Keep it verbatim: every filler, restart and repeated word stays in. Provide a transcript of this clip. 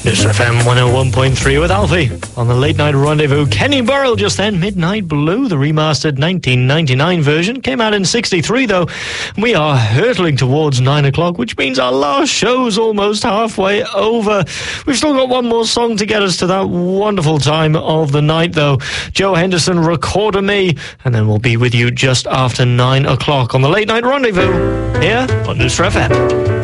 Newstra F M one oh one point three with Alfie on the Late Night Rendezvous. Kenny Burrell just then, Midnight Blue, the remastered nineteen ninety-nine version. Came out in sixty-three, though. We are hurtling towards nine o'clock, which means our last show's almost halfway over. We've still got one more song to get us to that wonderful time of the night, though. Joe Henderson, Recorder Me, and then we'll be with you just after nine o'clock on the Late Night Rendezvous here on Newstra F M.